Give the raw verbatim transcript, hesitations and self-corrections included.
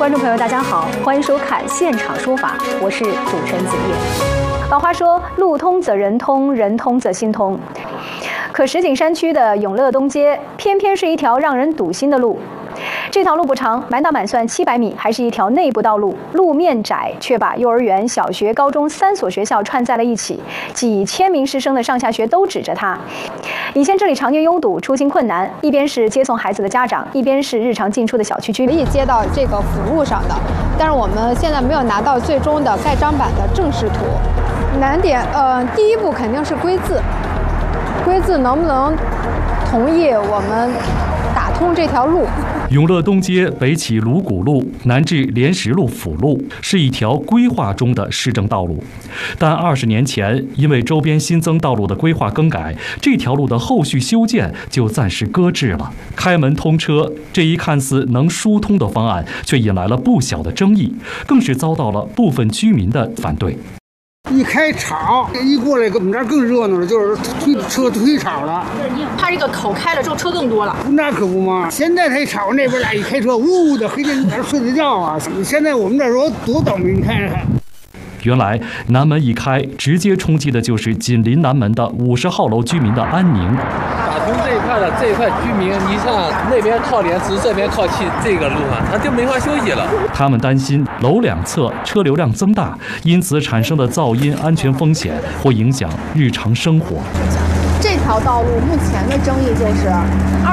观众朋友，大家好，欢迎收看《现场说法》，我是主持人子叶。老话说，路通则人通，人通则心通。可石景山区的永乐东街，偏偏是一条让人堵心的路。这条路不长，满打满算七百米，还是一条内部道路，路面窄，却把幼儿园、小学、高中三所学校串在了一起，几千名师生的上下学都指着它。以前这里常年拥堵，出行困难，一边是接送孩子的家长，一边是日常进出的小区居民。 可以接到这个辅路上的，但是我们现在没有拿到最终的盖章版的正式图。难点，呃，第一步肯定是规字，规字能不能同意我们打通这条路？ 永乐东街北起鲁谷路，南至莲石路辅路，是一条规划中的市政道路。但二十年前，因为周边新增道路的规划更改，这条路的后续修建就暂时搁置了。开门通车这一看似能疏通的方案，却引来了不小的争议，更是遭到了部分居民的反对。 一开吵，一过来，我们这儿更热闹了，就是推车推吵了。 它这个口开了之后，车更多了。 那可不嘛！现在他一吵，那边俩一开车，呜的，黑天在这睡着觉啊！现在我们这儿多多倒霉，你看看。 原来南门一开，直接冲击的就是紧邻南门的五十号楼居民的安宁。 打通这一块的这一块居民，你像那边靠莲池，这边靠气这个路啊，他就没法休息了。 他们担心楼两侧车流量增大，因此产生的噪音安全风险会影响日常生活。 这条道路目前的争议就是。